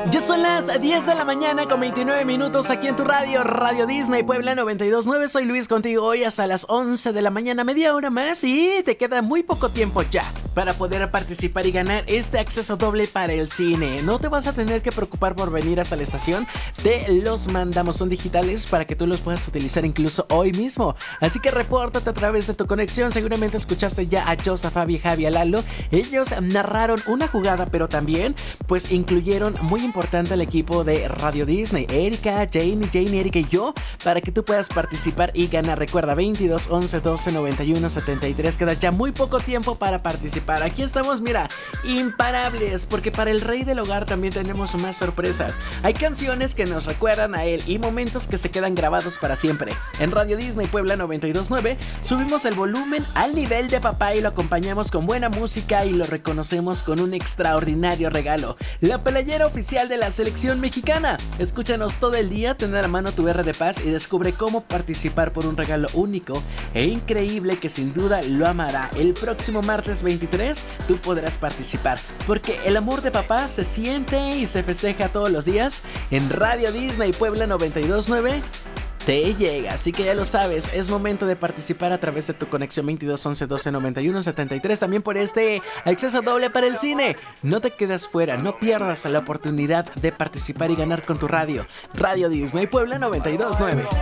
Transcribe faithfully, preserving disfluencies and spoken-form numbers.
Ya son las diez de la mañana con veintinueve minutos aquí en tu radio, Radio Disney Puebla noventa y dos punto nueve. Soy Luis contigo hoy hasta las once de la mañana, media hora más, y te queda muy poco tiempo ya para poder participar y ganar este acceso doble para el cine. No te vas a tener que preocupar por venir hasta la estación, te los mandamos, son digitales para que tú los puedas utilizar incluso hoy mismo. Así que repórtate a través de tu conexión. Seguramente escuchaste ya a Josa, Fabi, Javi, a Lalo. Ellos narraron una jugada, pero también pues incluyeron muy importante al equipo de Radio Disney, Erika, Jane, Jane, Erika y yo, para que tú puedas participar y ganar. Recuerda, veintidós, once, doce, noventa y uno, setenta y tres. Queda ya muy poco tiempo para participar. Aquí estamos, mira, imparables, porque para el rey del hogar también tenemos más sorpresas. Hay canciones que nos recuerdan a él y momentos que se quedan grabados para siempre. En Radio Disney Puebla noventa y dos punto nueve subimos el volumen al nivel de papá y lo acompañamos con buena música y lo reconocemos con un extraordinario regalo: la playera oficial de la selección mexicana. Escúchanos todo el día, ten a la mano tu R de Paz y descubre cómo participar por un regalo único e increíble que sin duda lo amará. El próximo martes veintitrés tú podrás participar, porque el amor de papá se siente y se festeja todos los días en Radio Disney Puebla noventa y dos punto nueve. Te llega, así que ya lo sabes, es momento de participar a través de tu conexión veintidós, once, doce, noventa y uno, setenta y tres, también por este acceso doble para el cine. No te quedes fuera, no pierdas la oportunidad de participar y ganar con tu radio, Radio Disney Puebla noventa y dos punto nueve.